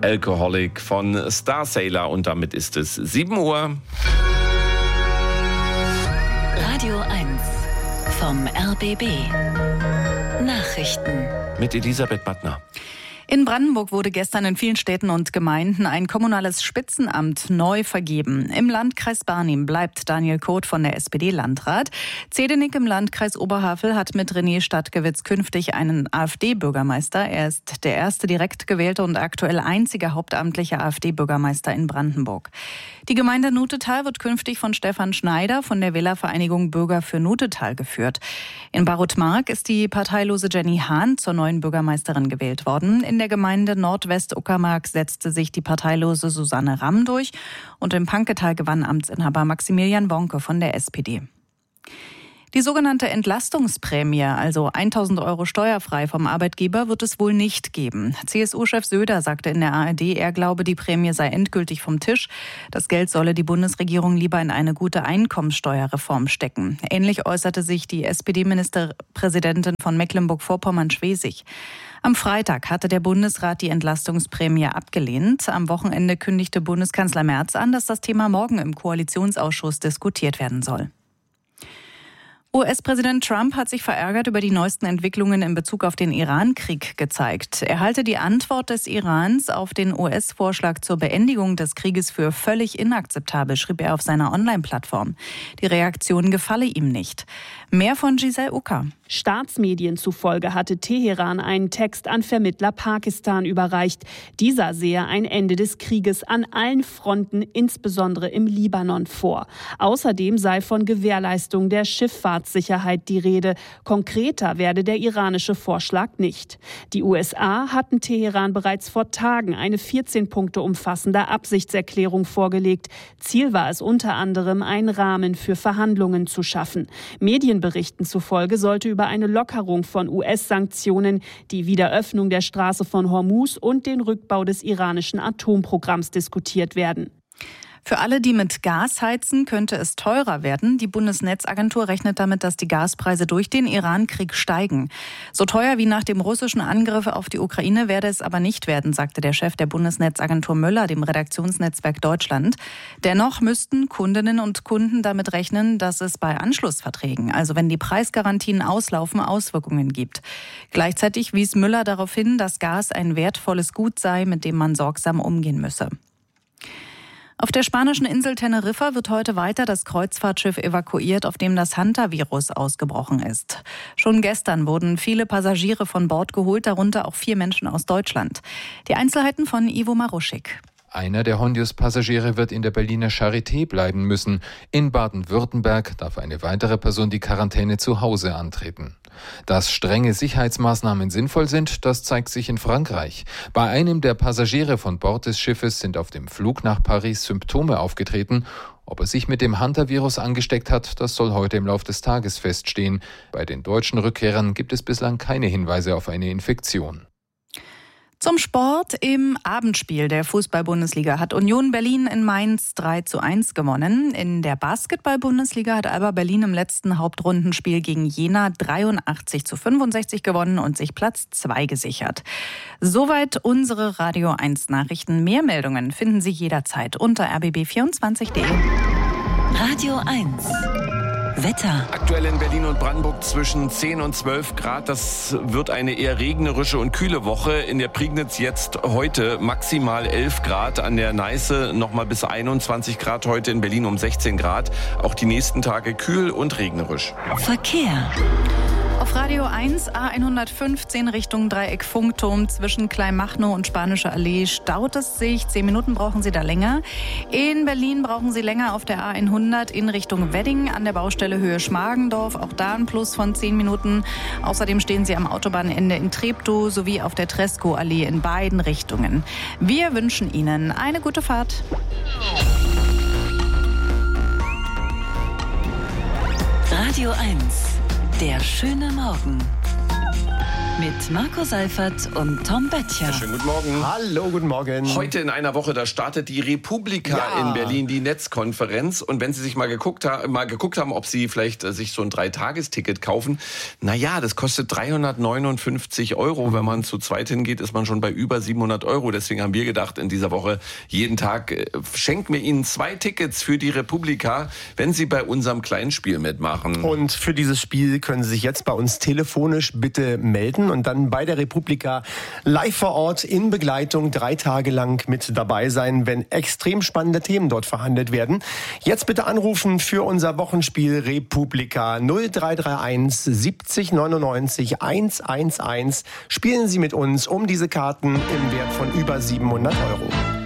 Alcoholic von Starsailor. Und damit ist es 7 Uhr. Radio 1 vom RBB. Nachrichten. Mit Elisabeth Mattner. In Brandenburg wurde gestern in vielen Städten und Gemeinden ein kommunales Spitzenamt neu vergeben. Im Landkreis Barnim bleibt Daniel Koth von der SPD Landrat. Zedenick im Landkreis Oberhavel hat mit René Stadtgewitz künftig einen AfD-Bürgermeister. Er ist der erste direkt gewählte und aktuell einzige hauptamtliche AfD-Bürgermeister in Brandenburg. Die Gemeinde Nutetal wird künftig von Stefan Schneider von der Wählervereinigung Bürger für Nutetal geführt. In Barutmark ist die parteilose Jenny Hahn zur neuen Bürgermeisterin gewählt worden. In der Gemeinde Nordwest-Uckermark setzte sich die parteilose Susanne Ramm durch und im Panketal gewann Amtsinhaber Maximilian Bonke von der SPD. Die sogenannte Entlastungsprämie, also 1.000 € steuerfrei vom Arbeitgeber, wird es wohl nicht geben. CSU-Chef Söder sagte in der ARD, er glaube, die Prämie sei endgültig vom Tisch. Das Geld solle die Bundesregierung lieber in eine gute Einkommenssteuerreform stecken. Ähnlich äußerte sich die SPD-Ministerpräsidentin von Mecklenburg-Vorpommern-Schwesig. Am Freitag hatte der Bundesrat die Entlastungsprämie abgelehnt. Am Wochenende kündigte Bundeskanzler Merz an, dass das Thema morgen im Koalitionsausschuss diskutiert werden soll. US-Präsident Trump hat sich verärgert über die neuesten Entwicklungen in Bezug auf den Iran-Krieg gezeigt. Er halte die Antwort des Irans auf den US-Vorschlag zur Beendigung des Krieges für völlig inakzeptabel, schrieb er auf seiner Online-Plattform. Die Reaktion gefalle ihm nicht. Mehr von Giselle Ucker. Staatsmedien zufolge hatte Teheran einen Text an Vermittler Pakistan überreicht. Dieser sehe ein Ende des Krieges an allen Fronten, insbesondere im Libanon, vor. Außerdem sei von Gewährleistung der Schifffahrtssicherheit die Rede. Konkreter werde der iranische Vorschlag nicht. Die USA hatten Teheran bereits vor Tagen eine 14 Punkte umfassende Absichtserklärung vorgelegt. Ziel war es unter anderem, einen Rahmen für Verhandlungen zu schaffen. Medienberichten zufolge sollte über eine Lockerung von US-Sanktionen, die Wiederöffnung der Straße von Hormuz und den Rückbau des iranischen Atomprogramms diskutiert werden. Für alle, die mit Gas heizen, könnte es teurer werden. Die Bundesnetzagentur rechnet damit, dass die Gaspreise durch den Iran-Krieg steigen. So teuer wie nach dem russischen Angriff auf die Ukraine werde es aber nicht werden, sagte der Chef der Bundesnetzagentur Möller dem Redaktionsnetzwerk Deutschland. Dennoch müssten Kundinnen und Kunden damit rechnen, dass es bei Anschlussverträgen, also wenn die Preisgarantien auslaufen, Auswirkungen gibt. Gleichzeitig wies Müller darauf hin, dass Gas ein wertvolles Gut sei, mit dem man sorgsam umgehen müsse. Auf der spanischen Insel Teneriffa wird heute weiter das Kreuzfahrtschiff evakuiert, auf dem das Hantavirus ausgebrochen ist. Schon gestern wurden viele Passagiere von Bord geholt, darunter auch 4 Menschen aus Deutschland. Die Einzelheiten von Ivo Maruschik. Einer der Hondius-Passagiere wird in der Berliner Charité bleiben müssen. In Baden-Württemberg darf eine weitere Person die Quarantäne zu Hause antreten. Dass strenge Sicherheitsmaßnahmen sinnvoll sind, das zeigt sich in Frankreich. Bei einem der Passagiere von Bord des Schiffes sind auf dem Flug nach Paris Symptome aufgetreten. Ob er sich mit dem Hantavirus angesteckt hat, das soll heute im Laufe des Tages feststehen. Bei den deutschen Rückkehrern gibt es bislang keine Hinweise auf eine Infektion. Zum Sport. Im Abendspiel der Fußball-Bundesliga hat Union Berlin in Mainz 3:1 gewonnen. In der Basketball-Bundesliga hat Alba Berlin im letzten Hauptrundenspiel gegen Jena 83:65 gewonnen und sich Platz 2 gesichert. Soweit unsere Radio 1 Nachrichten. Mehr Meldungen finden Sie jederzeit unter rbb24.de. Radio 1 Wetter. Aktuell in Berlin und Brandenburg zwischen 10 und 12 Grad. Das wird eine eher regnerische und kühle Woche. In der Prignitz jetzt heute maximal 11 Grad. An der Neiße nochmal bis 21 Grad. Heute in Berlin um 16 Grad. Auch die nächsten Tage kühl und regnerisch. Verkehr. Auf Radio 1 A115 Richtung Dreieck Funkturm zwischen Kleinmachnow und Spanische Allee staut es sich. 10 Minuten brauchen Sie da länger. In Berlin brauchen Sie länger auf der A100 in Richtung Wedding an der Baustelle Höhe Schmargendorf. Auch da ein Plus von 10 Minuten. Außerdem stehen Sie am Autobahnende in Treptow sowie auf der Tresco-Allee in beiden Richtungen. Wir wünschen Ihnen eine gute Fahrt. Radio 1 Der schöne Morgen. Mit Marco Seifert und Tom Böttcher. Schönen guten Morgen. Hallo, guten Morgen. Heute in einer Woche, da startet die Republika in Berlin, die Netzkonferenz. Und wenn Sie sich mal geguckt haben, ob Sie vielleicht sich so ein 3-Tages-Ticket kaufen, naja, das kostet 359 €. Wenn man zu zweit hingeht, ist man schon bei über 700 €. Deswegen haben wir gedacht, in dieser Woche jeden Tag schenken wir Ihnen 2 Tickets für die Republika, wenn Sie bei unserem kleinen Spiel mitmachen. Und für dieses Spiel können Sie sich jetzt bei uns telefonisch bitte melden und dann bei der Republika live vor Ort in Begleitung 3 Tage lang mit dabei sein, wenn extrem spannende Themen dort verhandelt werden. Jetzt bitte anrufen für unser Wochenspiel Republika 0331 70 99 111. Spielen Sie mit uns um diese Karten im Wert von über 700 €.